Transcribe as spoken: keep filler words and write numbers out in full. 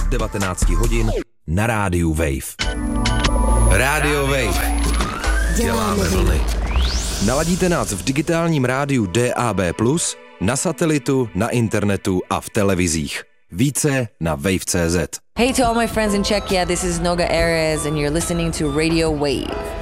od devatenáct hodin na rádiu Wave. Rádio Wave. Děláme vlny. Naladíte nás v digitálním rádiu D A B plus, na satelitu, na internetu a v televizích. Více na wave tečka cé zet. Hey to all my friends in Czechia, this is Noga Erez and you're listening to Radio Wave.